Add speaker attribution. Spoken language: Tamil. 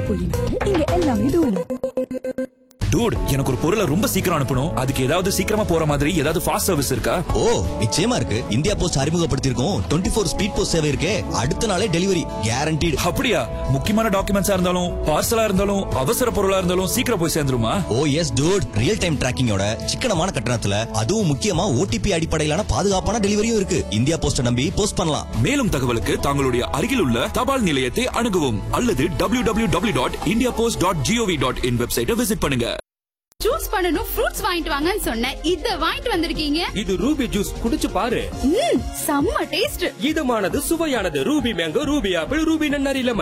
Speaker 1: 89.4 இங்க எல்லாமே தூளு.
Speaker 2: டூட், எனக்கு ஒரு பொருளை ரொம்ப சீக்கிரம் அனுப்பணும். அதுக்கு ஏதாவது சீக்கிரமா போற மாதிரி ஏதாவது ஃபாஸ்ட் சர்வீஸ் இருக்கா?
Speaker 3: ஓ, நிச்சயமா இருக்கு. இந்தியா போஸ்ட் அறிமுகப்படுத்தியிருக்கோம் 24 ஸ்பீட் போஸ்ட் சேவை இருக்கே. அடுத்த நாளே டெலிவரி கேரண்டீடு.
Speaker 2: அப்படியா? முக்கியமான டாக்குமெண்ட்ஸா இருந்தாலும் பார்சலா இருந்தாலும் அவசர பொருளா இருந்தாலும் சீக்கிரம் போய் சேர்ந்துருமா?
Speaker 3: ஓ எஸ் டூட், ரியல் டைம் டிராக்கிங்கோட சிக்கனமான கட்டணத்துல, அதுவும் முக்கியமா ஓடிபி அடிப்படையிலான பாதுகாப்பான டெலிவரியும் இருக்கு. இந்தியா போஸ்ட் நம்பி போஸ்ட் பண்ணலாம்.
Speaker 2: மேலும் தகவலுக்கு தங்களுடைய அருகில் உள்ள தபால் நிலையத்தை அணுகவும் அல்லது www.indiapost.gov.in வெப்சைட்டை விசிட் பண்ணுங்க.
Speaker 4: ஜூஸ் பண்ணனும் ஃப்ரூட்ஸ் வாங்கிட்டு வாங்கன்னு சொன்னேன். இத வாங்கிட்டு வந்திருக்கீங்க.
Speaker 5: இது ரூபி ஜூஸ், குடிச்சு பாரு.
Speaker 4: செம்ம taste.
Speaker 5: இதமானது, சுவையானது. Ruby mango, Ruby apple, Ruby நன்னாரி லெமன்.